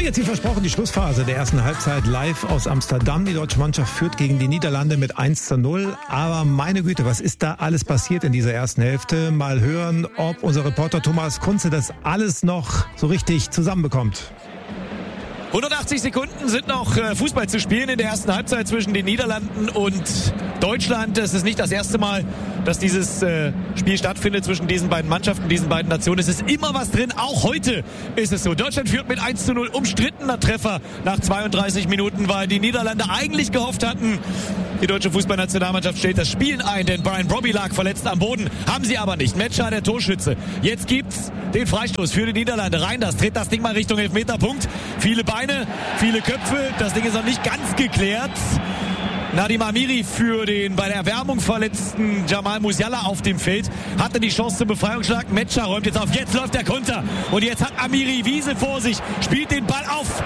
jetzt wie versprochen die Schlussphase der ersten Halbzeit live aus Amsterdam. Die deutsche Mannschaft führt gegen die Niederlande mit 1:0. Aber meine Güte, was ist da alles passiert in dieser ersten Hälfte? Mal hören, ob unser Reporter Thomas Kunze das alles noch so richtig zusammenbekommt. 180 Sekunden sind noch Fußball zu spielen in der ersten Halbzeit zwischen den Niederlanden und Deutschland. Es ist nicht das erste Mal, dass dieses Spiel stattfindet zwischen diesen beiden Mannschaften, diesen beiden Nationen. Es ist immer was drin. Auch heute ist es so. Deutschland führt mit 1:0. Umstrittener Treffer nach 32 Minuten, weil die Niederlande eigentlich gehofft hatten, die deutsche Fußballnationalmannschaft stellt das Spielen ein, denn Brian Brobby lag verletzt am Boden. Haben sie aber nicht. Metscher, der Torschütze. Jetzt gibt's den Freistoß für die Niederlande. Reinders dreht das Ding mal Richtung Elfmeterpunkt. Viele Beine, viele Köpfe. Das Ding ist noch nicht ganz geklärt. Nadim Amiri für den bei der Erwärmung verletzten Jamal Musiala auf dem Feld. Hatte die Chance zum Befreiungsschlag. Metscher räumt jetzt auf. Jetzt läuft der Konter. Und jetzt hat Amiri Wiese vor sich. Spielt den Ball auf.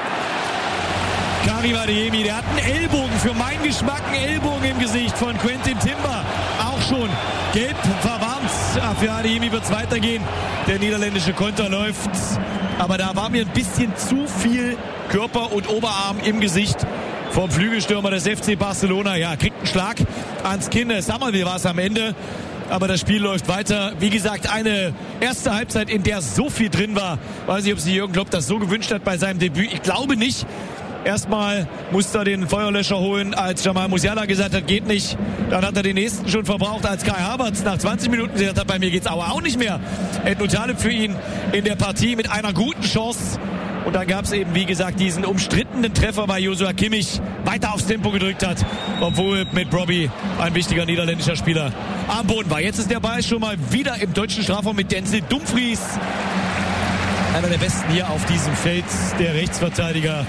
Karim Adeyemi, der hat einen Ellbogen, für meinen Geschmack einen Ellbogen im Gesicht von Quentin Timber. Auch schon gelb verwarnt. Für Adeyemi wird es weitergehen. Der niederländische Konter läuft. Aber da war mir ein bisschen zu viel Körper und Oberarm im Gesicht vom Flügelstürmer des FC Barcelona. Ja, kriegt einen Schlag ans Kinn. Summerville war es am Ende. Aber das Spiel läuft weiter. Wie gesagt, eine erste Halbzeit, in der so viel drin war. Weiß nicht, ob sich Jürgen Klopp das so gewünscht hat bei seinem Debüt. Ich glaube nicht. Erstmal musste er den Feuerlöscher holen, als Jamal Musiala gesagt hat, geht nicht. Dann hat er den nächsten schon verbraucht, als Kai Havertz nach 20 Minuten gesagt hat, bei mir geht's aber auch nicht mehr. Edno Taleb für ihn in der Partie mit einer guten Chance. Und dann gab es eben, wie gesagt, diesen umstrittenen Treffer, weil Joshua Kimmich weiter aufs Tempo gedrückt hat, obwohl mit Brobby ein wichtiger niederländischer Spieler am Boden war. Jetzt ist der Ball schon mal wieder im deutschen Strafraum mit Denzel Dumfries. Einer der besten hier auf diesem Feld, der Rechtsverteidiger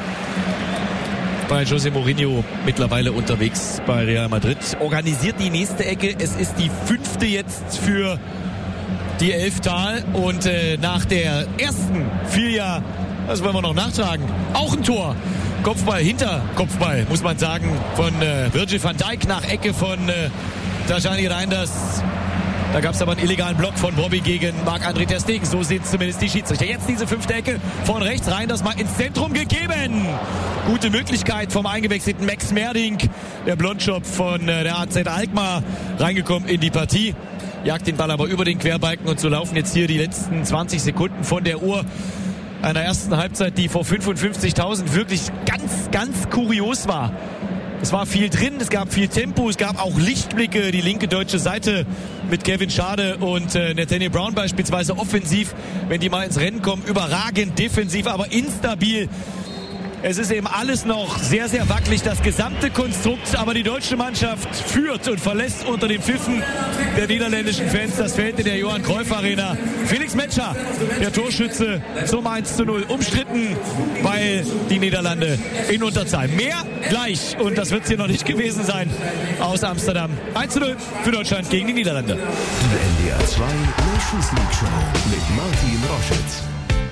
bei José Mourinho, mittlerweile unterwegs bei Real Madrid. Organisiert die nächste Ecke. Es ist die 5. jetzt für die Elftal. Und nach der ersten 4 Jahren, das wollen wir noch nachtragen, auch ein Tor. Kopfball, Hinterkopfball, muss man sagen, von Virgil van Dijk nach Ecke von Tajani Reinders. Da gab es aber einen illegalen Block von Brobby gegen Marc-André ter Stegen. So sehen es zumindest die Schiedsrichter. Jetzt diese 5. Ecke von rechts rein, das mal ins Zentrum gegeben. Gute Möglichkeit vom eingewechselten Max Merding. Der Blondschopf von der AZ Alkmaar reingekommen in die Partie. Jagt den Ball aber über den Querbalken und so laufen jetzt hier die letzten 20 Sekunden von der Uhr einer ersten Halbzeit, die vor 55.000 wirklich ganz, ganz kurios war. Es war viel drin, es gab viel Tempo, es gab auch Lichtblicke. Die linke deutsche Seite mit Kevin Schade und Nathaniel Brown beispielsweise offensiv, wenn die mal ins Rennen kommen, überragend defensiv, aber instabil. Es ist eben alles noch sehr, sehr wackelig, das gesamte Konstrukt. Aber die deutsche Mannschaft führt und verlässt unter den Pfiffen der niederländischen Fans das Feld in der Johann Cruyff Arena. Felix Metscher, der Torschütze zum 1:0. Umstritten, weil die Niederlande in Unterzahl. Mehr gleich. Und das wird es hier noch nicht gewesen sein aus Amsterdam. 1:0 für Deutschland gegen die Niederlande. Die NDR 2 Nations League Show mit Martin Roschitz.